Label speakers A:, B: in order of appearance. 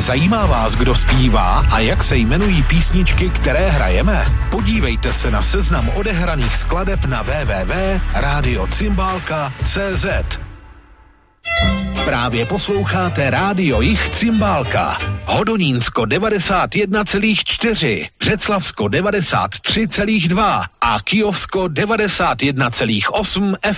A: Zajímá vás, kdo zpívá a jak se jmenují písničky, které hrajeme? Podívejte se na seznam odehraných skladeb na www.radiocymbalka.cz. Právě posloucháte Rádio Jich Cymbálka. Hodonínsko 91,4, Břeclavsko 93,2 a Kyjovsko 91,8 FM.